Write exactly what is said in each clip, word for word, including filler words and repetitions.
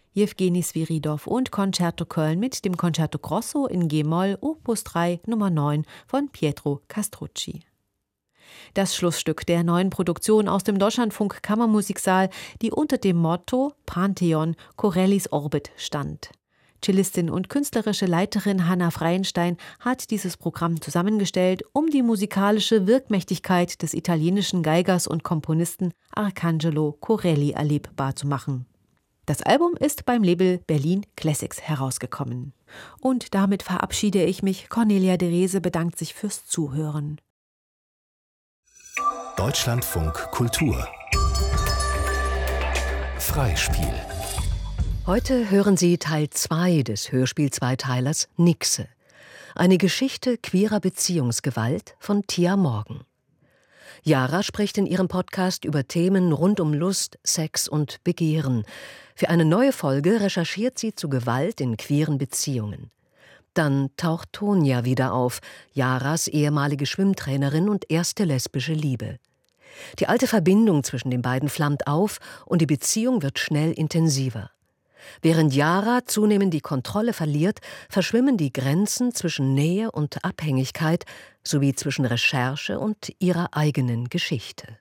Jewgeni Sviridov und Concerto Köln mit dem Concerto Grosso in G-Moll Opus drei Nummer neun von Pietro Castrucci. Das Schlussstück der neuen Produktion aus dem Deutschlandfunk Kammermusiksaal, die unter dem Motto Pantheon Corellis Orbit stand. Cellistin und künstlerische Leiterin Hanna Freienstein hat dieses Programm zusammengestellt, um die musikalische Wirkmächtigkeit des italienischen Geigers und Komponisten Arcangelo Corelli erlebbar zu machen. Das Album ist beim Label Berlin Classics herausgekommen. Und damit verabschiede ich mich. Cornelia Derese bedankt sich fürs Zuhören. Deutschlandfunk Kultur Freispiel. Heute hören Sie Teil zwei des Hörspiel-Zweiteilers Nixe. Eine Geschichte queerer Beziehungsgewalt von Tia Morgan. Yara spricht in ihrem Podcast über Themen rund um Lust, Sex und Begehren. Für eine neue Folge recherchiert sie zu Gewalt in queeren Beziehungen. Dann taucht Tonja wieder auf, Yaras ehemalige Schwimmtrainerin und erste lesbische Liebe. Die alte Verbindung zwischen den beiden flammt auf und die Beziehung wird schnell intensiver. Während Yara zunehmend die Kontrolle verliert, verschwimmen die Grenzen zwischen Nähe und Abhängigkeit sowie zwischen Recherche und ihrer eigenen Geschichte.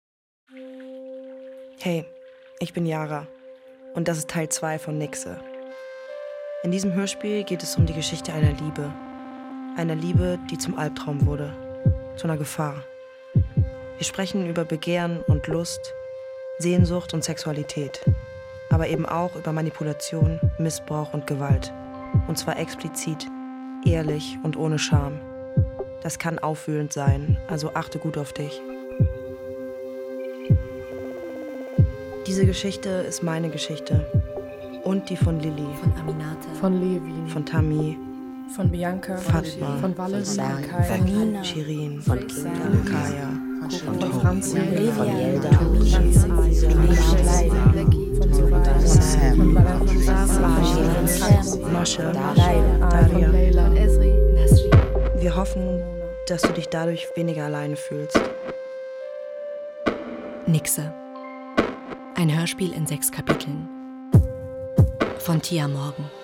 Hey, ich bin Yara und das ist Teil zwei von Nixe. In diesem Hörspiel geht es um die Geschichte einer Liebe. Einer Liebe, die zum Albtraum wurde, zu einer Gefahr. Wir sprechen über Begehren und Lust, Sehnsucht und Sexualität. Aber eben auch über Manipulation, Missbrauch und Gewalt. Und zwar explizit, ehrlich und ohne Scham. Das kann aufwühlend sein, also achte gut auf dich. Diese Geschichte ist meine Geschichte. Und die von Lilly. Von Aminata. Von Levin. Von Tammy. Von Bianca. Fatma. Von Walle. Von Kai. Von Nina. Shirin. Von Kinga. Kaya. Von Franzi. Von Yelda. Von Soraya. Von Valentin. Mascha. Daria. Von Leila. Esri. Nasri. Wir hoffen, dass du dich dadurch weniger alleine fühlst. Nixe. Ein Hörspiel in sechs Kapiteln. Von Tia Morgan.